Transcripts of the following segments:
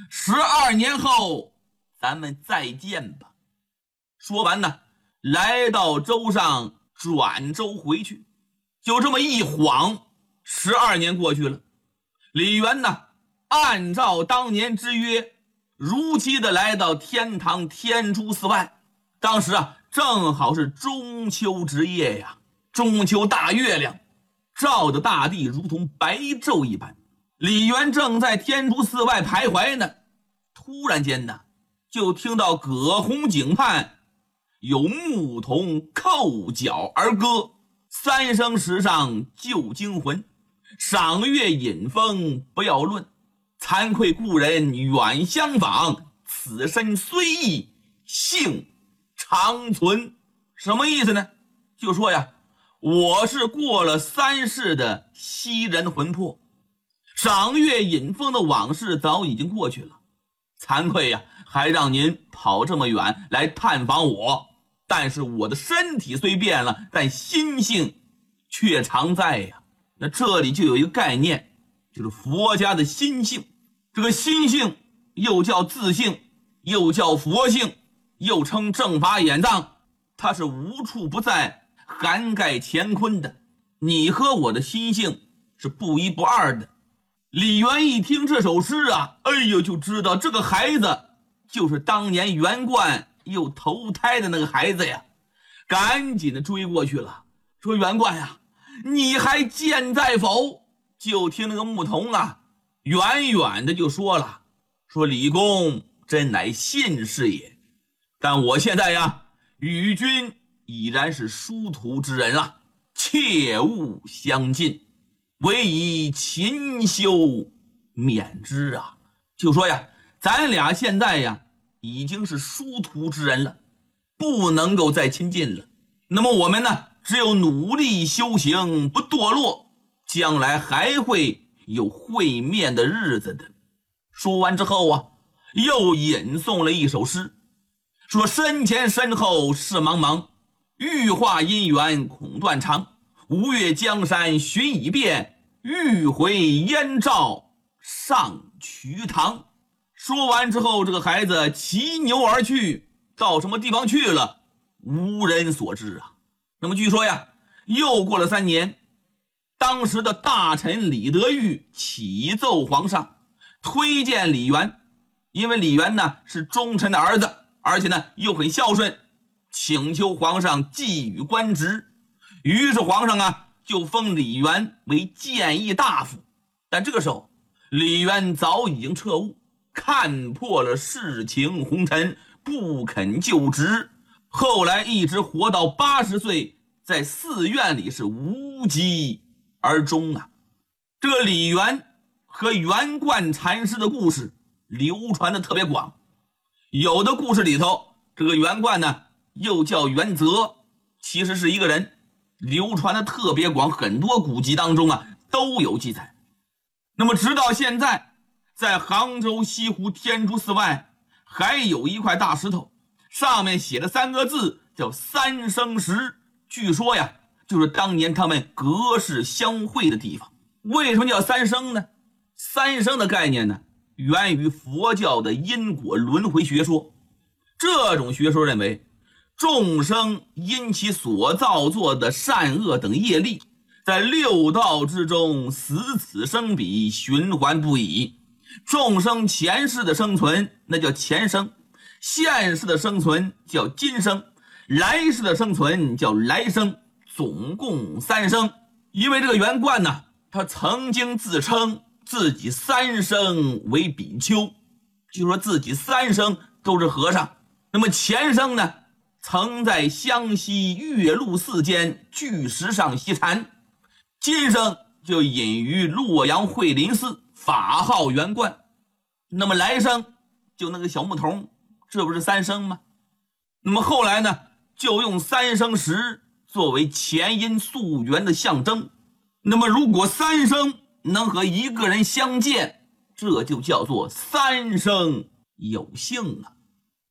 12年后咱们再见吧。说完呢，来到舟上转舟回去。就这么一晃，12年过去了。李渊呢，按照当年之约，如期的来到天堂天竺寺外。当时啊，正好是中秋之夜呀，中秋大月亮照着大地如同白昼一般。李渊正在天竺寺外徘徊呢，突然间呢，就听到葛洪井畔有牧童叩角而歌，三生石上旧惊魂，赏月引风不要论，惭愧故人远相访，此身虽异性长存。什么意思呢？就说呀，我是过了3世的西人魂魄，赏月引风的往事早已经过去了，惭愧呀，还让您跑这么远来探访我。但是我的身体虽变了，但心性却常在呀。那这里就有一个概念，就是佛家的心性。这个心性又叫自性，又叫佛性，又称正法眼藏，它是无处不在，涵盖乾坤的。你和我的心性是不一不二的。李渊一听这首诗啊，哎呦，就知道这个孩子就是当年袁贯又投胎的那个孩子呀，赶紧的追过去了，说袁贯呀，你还健在否？就听那个牧童啊，远远的就说了，说李公真乃信士也，但我现在呀，与君已然是殊途之人了，切勿相近，唯以勤修免之啊。就说呀，咱俩现在呀已经是殊途之人了，不能够再亲近了。那么我们呢，只有努力修行，不堕落，将来还会有会面的日子的。说完之后啊，又引诵了一首诗，说身前身后事茫茫，欲化姻缘恐断肠，吴越江山寻已遍，欲回燕赵上瞿塘。说完之后，这个孩子骑牛而去，到什么地方去了，无人所知啊。那么据说呀，又过了3年，当时的大臣李德裕启奏皇上，推荐李渊，因为李渊呢是忠臣的儿子，而且呢又很孝顺，请求皇上寄予官职。于是皇上啊就封李渊为谏议大夫。但这个时候李渊早已经彻悟，看破了世情红尘，不肯就职，后来一直活到80岁，在寺院里是无疾而终啊。这个李渊和袁贯禅师的故事流传的特别广，有的故事里头，这个袁贯呢又叫袁泽，其实是一个人，流传的特别广，很多古籍当中啊都有记载。那么直到现在，在杭州西湖天竺寺外还有一块大石头，上面写的3个字叫三生石，据说呀就是当年他们隔世相会的地方。为什么叫三生呢？三生的概念呢，源于佛教的因果轮回学说。这种学说认为，众生因其所造作的善恶等业力，在6道之中死此生彼，循环不已。众生前世的生存那叫前生，现世的生存叫今生，来世的生存叫来生，总共3生。因为这个袁贯呢，他曾经自称自己3生为比丘，就说自己3生都是和尚。那么前生呢，曾在湘西岳麓寺间巨石上习禅，今生就隐于洛阳慧林寺，法号袁贯。那么来生就那个小牧童，这不是3生吗？那么后来呢，就用三生石作为前因溯源的象征。那么如果3生能和一个人相见，这就叫做3生有幸啊。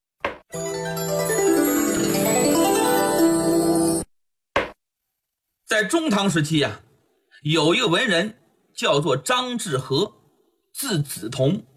在中唐时期啊，有一个文人叫做张志和，字子同，